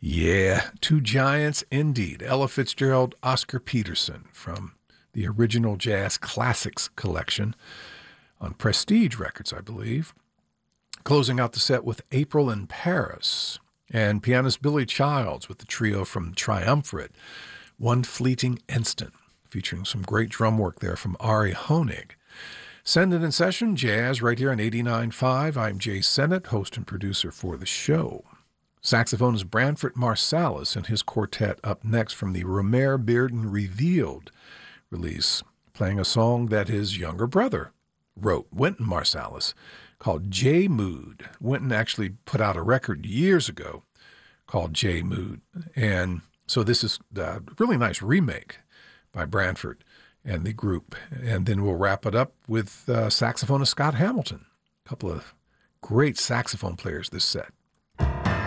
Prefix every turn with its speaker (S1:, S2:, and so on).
S1: Yeah, two giants indeed. Ella Fitzgerald, Oscar Peterson from the original Jazz Classics collection on Prestige Records, I believe. Closing out the set with April in Paris and pianist Billy Childs with the trio from Triumvirate, One Fleeting Instant, featuring some great drum work there from Ari Honig. Send It in Session, Jazz, right here on 89.5. I'm Jay Sennett, host and producer for the show. Saxophonist Branford Marsalis and his quartet up next from the Romer Bearden Revealed release, playing a song that his younger brother wrote, Wynton Marsalis, called J Mood. Wynton actually put out a record years ago called J Mood. And so this is a really nice remake by Branford and the group. And then we'll wrap it up with saxophonist Scott Hamilton. A couple of great saxophone players this set.